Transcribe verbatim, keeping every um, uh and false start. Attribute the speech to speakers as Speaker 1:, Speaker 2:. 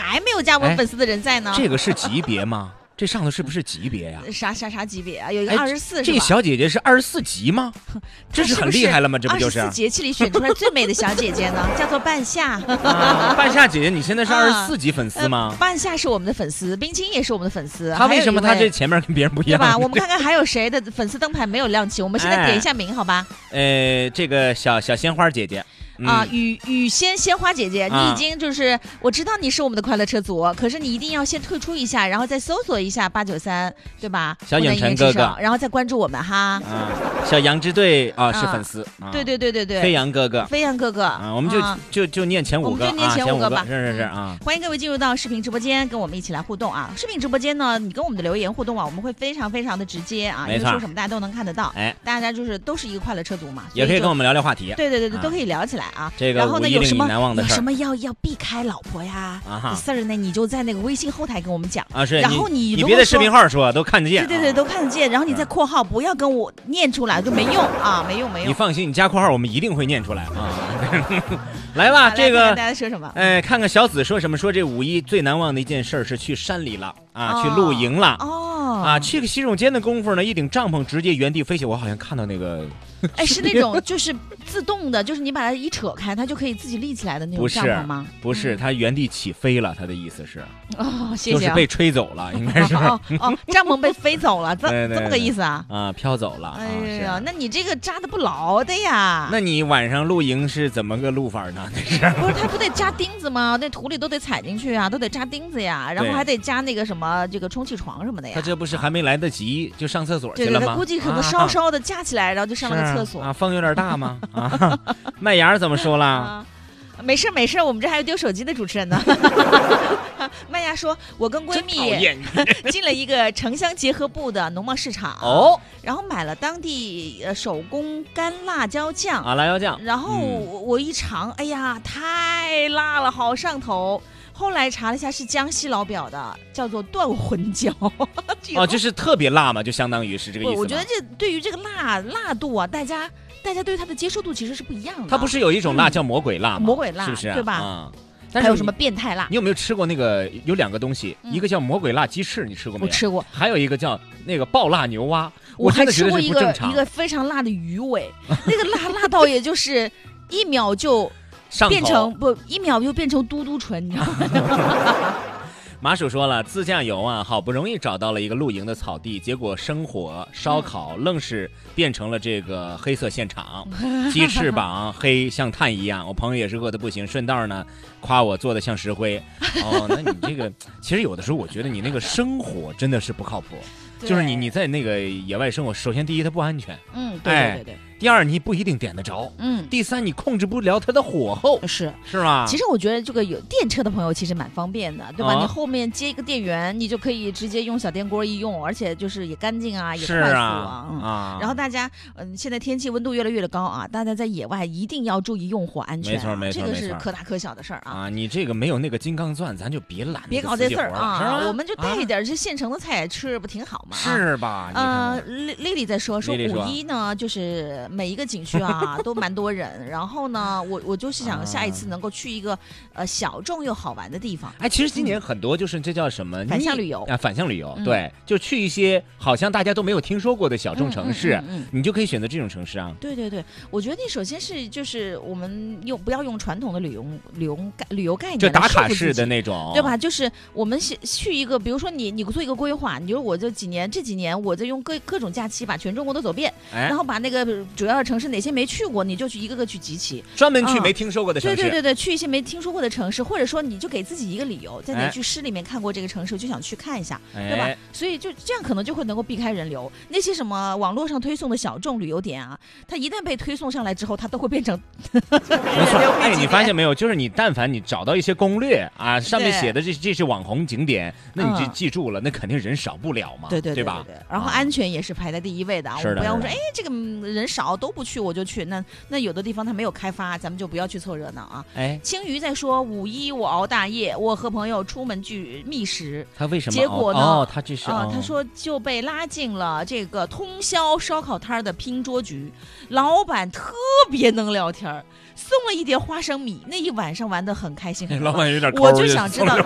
Speaker 1: 还没有加我们粉丝的人在呢。
Speaker 2: 这个是级别吗？这上头是不是级别呀？
Speaker 1: 啥啥啥级别啊？有一个二十四，
Speaker 2: 这个小姐姐是二十四级吗？这是很厉害了吗？这不就是
Speaker 1: 二十四节气里选出来最美的小姐姐呢？叫做半夏。
Speaker 2: 啊、半夏姐姐，你现在是二十四级粉丝吗、
Speaker 1: 呃？半夏是我们的粉丝，冰清也是我们的粉丝。
Speaker 2: 她为什么她这前面跟别人不一样？
Speaker 1: 对吧？我们看看还有谁的粉丝灯牌没有亮起？我们现在点一下名，好吧？
Speaker 2: 呃，这个小小鲜花姐姐。
Speaker 1: 啊，雨雨仙鲜花姐姐，你已经就是、啊、我知道你是我们的快乐车族，可是你一定要先退出一下，然后再搜索一下八九三，对吧？
Speaker 2: 小影晨哥哥，
Speaker 1: 然后再关注我们哈。
Speaker 2: 啊，小杨之队啊是粉丝，
Speaker 1: 啊、对对对对对，
Speaker 2: 飞扬哥哥，
Speaker 1: 飞扬哥哥
Speaker 2: 啊，我们就、啊、就就念前五个，
Speaker 1: 我们就念前五个吧，
Speaker 2: 啊、是是是啊。
Speaker 1: 欢迎各位进入到视频直播间，跟我们一起来互动啊！视频直播间呢，你跟我们的留言互动啊，我们会非常非常的直接啊，因为说什么大家都能看得到，哎，大家就是都是一个快乐车族嘛，
Speaker 2: 也可以跟我们聊聊话题，
Speaker 1: 对对对对，啊、都可以聊起来啊。
Speaker 2: 这个
Speaker 1: 然后呢？有什么
Speaker 2: 有
Speaker 1: 什么要要避开老婆呀？啊事儿呢，你就在那个微信后台跟我们讲
Speaker 2: 啊。是，
Speaker 1: 然后你
Speaker 2: 你别在视频号说，都看得见。
Speaker 1: 对对对，都看得见。然后你再括号，不要跟我念出来，就没用啊，没用没用。
Speaker 2: 你放心，你加括号，我们一定会念出来啊。来吧，这个
Speaker 1: 大家说什么？
Speaker 2: 哎，看看小紫说什么？说这五一最难忘的一件事是去山里了啊，去露营了
Speaker 1: 哦
Speaker 2: 啊，去个洗手间的功夫呢，一顶帐篷直接原地飞起。我好像看到那个。
Speaker 1: 哎，是那种就是自动的，就是你把它一扯开，它就可以自己立起来的那种帐篷吗？
Speaker 2: 不是，不是，它原地起飞了。它的意思是
Speaker 1: 哦，谢谢、啊，
Speaker 2: 就是被吹走了，应该是
Speaker 1: 哦哦，帐篷被飞走了，这
Speaker 2: 对对对
Speaker 1: 这么个意思啊？
Speaker 2: 啊，飘走了。
Speaker 1: 哎呀，啊、那你这个扎的不牢的呀？
Speaker 2: 那你晚上露营是怎么个露法呢？那是
Speaker 1: 不是它不得扎钉子吗？那土里都得踩进去啊，都得扎钉子呀，然后还得加那个什么这个充气床什么的呀。
Speaker 2: 他这不是还没来得及就上厕所去了吗？
Speaker 1: 对对对，估计可能稍稍的架起来，啊、然后就上了个厕所
Speaker 2: 啊，风有点大吗？啊，麦芽怎么说了？
Speaker 1: 啊没事没事，我们这还有丢手机的主持人呢。麦芽说，我跟闺蜜进了一个城乡结合部的农贸市场
Speaker 2: 哦，
Speaker 1: 然后买了当地呃手工干辣椒酱
Speaker 2: 啊，辣椒酱，
Speaker 1: 然后我一尝，哎呀，太辣了，好上头。后来查了一下，是江西老表的，叫做断魂椒。
Speaker 2: 哦，就是特别辣嘛，就相当于是这个意思。
Speaker 1: 我觉得这对于这个辣辣度啊，大家大家对它的接受度其实是不一样的。
Speaker 2: 它不是有一种辣叫魔鬼辣吗？
Speaker 1: 魔鬼辣，
Speaker 2: 是不是？
Speaker 1: 对吧？
Speaker 2: 啊、嗯，
Speaker 1: 但是还有什么变态辣？
Speaker 2: 你有没有吃过那个？有两个东西，嗯、一个叫魔鬼辣鸡翅，你吃过没有？
Speaker 1: 我吃过。
Speaker 2: 还有一个叫那个爆辣牛蛙，
Speaker 1: 我
Speaker 2: 真的觉得是
Speaker 1: 不正常。一个非常辣的鱼尾，那个辣辣到也就是一秒就。变成不一秒就变成嘟嘟唇，你知道吗？
Speaker 2: 马叔说了，自驾游啊，好不容易找到了一个露营的草地，结果生火烧烤、嗯、愣是变成了这个黑色现场，鸡翅膀黑像炭一样。我朋友也是饿得不行，顺道呢夸我做的像石灰。哦，那你这个其实有的时候我觉得你那个生火真的是不靠谱。就是你你在那个野外生活，首先第一它不安全，
Speaker 1: 嗯，对对对对。
Speaker 2: 哎、第二你不一定点得着，
Speaker 1: 嗯。
Speaker 2: 第三你控制不了它的火候，
Speaker 1: 是
Speaker 2: 是吧？
Speaker 1: 其实我觉得这个有电车的朋友其实蛮方便的，对吧？
Speaker 2: 哦、
Speaker 1: 你后面接一个电源，你就可以直接用小电锅一用，而且就是也干净啊，也快速啊。
Speaker 2: 嗯、啊。
Speaker 1: 然后大家嗯、呃，现在天气温度越来越高啊，大家在野外一定要注意用火安全、啊，
Speaker 2: 没错没错，
Speaker 1: 这个是可大可小的事儿啊。
Speaker 2: 啊，你这个没有那个金刚钻，咱就别揽，
Speaker 1: 别搞这事儿啊！我们就带一点这
Speaker 2: 啊
Speaker 1: 现成的菜吃，不挺好吗？
Speaker 2: 是吧？
Speaker 1: 呃，丽丽丽在说说五一呢，就是每一个景区啊都蛮多人，然后呢，我我就是想下一次能够去一个呃小众又好玩的地方。
Speaker 2: 哎，其实今年很多就是这叫什么
Speaker 1: 反向旅游
Speaker 2: 啊，反向旅游，
Speaker 1: 嗯、
Speaker 2: 对，就去一些好像大家都没有听说过的小众城市，
Speaker 1: 嗯嗯嗯嗯、
Speaker 2: 你就可以选择这种城市啊。
Speaker 1: 对对对，我觉得你首先是就是我们用不要用传统的旅游旅游旅游概念，
Speaker 2: 就打卡式的那种，
Speaker 1: 对吧？就是我们去一个，比如说你你做一个规划，你就我这几年这几年我在用各各种假期把全中国都走遍，哎、然后把那个主要的城市哪些没去过，你就去一个个去集齐，
Speaker 2: 专门去没听说过的城市。
Speaker 1: 嗯、对对对对，去一些没听说过的城市，或者说你就给自己一个理由，在哪句诗里面看过这个城市，就想去看一下，哎、对吧？所以就这样可能就会能够避开人流。那些什么网络上推送的小众旅游点啊，它一旦被推送上来之后，它都会变成
Speaker 2: 没错。哎，你发现没有？就是你但凡你找到一些攻略啊，上面写的这这是网红景点，那你就记住了，嗯、那肯定人少不了嘛，
Speaker 1: 对对 对,
Speaker 2: 对, 对吧？
Speaker 1: 对对对。然后安全也是排在第一位的啊，
Speaker 2: 是的。
Speaker 1: 我不要说哎这个人少都不去我就去，那那有的地方它没有开发，咱们就不要去凑热闹啊。
Speaker 2: 哎，
Speaker 1: 青鱼在说五一我熬大夜，我和朋友出门去觅食，
Speaker 2: 他为什么？
Speaker 1: 结果呢？
Speaker 2: 哦，他这是
Speaker 1: 啊、呃，他说就被拉进了这个通宵烧烤摊的拼桌局，老板特别能聊天，送了一碟花生米，那一晚上玩得很开心。
Speaker 2: 老板有点抠，
Speaker 1: 我就想知道。